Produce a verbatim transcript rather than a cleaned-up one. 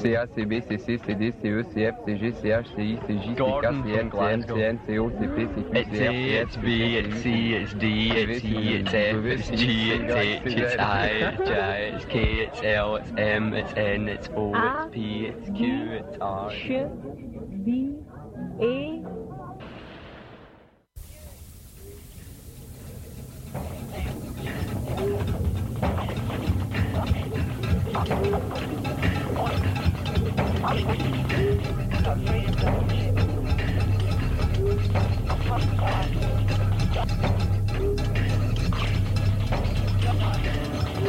C A, C B, C C, C D, C E, C F, C G, C H, C I, C J, C K, Gordon C N, from C N, Glasgow. C N, C O, C P, C Q, It's C R, A, C it's S, B, it's C, it's D, it's E, it's F, it's G, it's H, it's I, it's J, it's K, it's L, it's M, it's N, it's O, it's P, it's Q, it's R. Sh, B, A,